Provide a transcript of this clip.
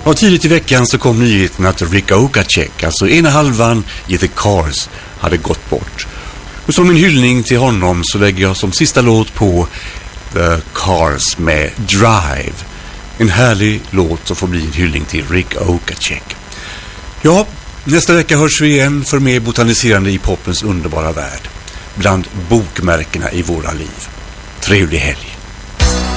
Och tidigt i veckan så kom nyheten att Rick Ocasek, alltså ena halvan i The Cars, hade gått bort. Och som en hyllning till honom så lägger jag som sista låt på The Cars med Drive. En härlig låt som får bli en hyllning till Rick Ocasek. Ja, nästa vecka hörs vi igen för mer botaniserande i popens underbara värld. Bland bokmärkena i våra liv. Trevlig helg.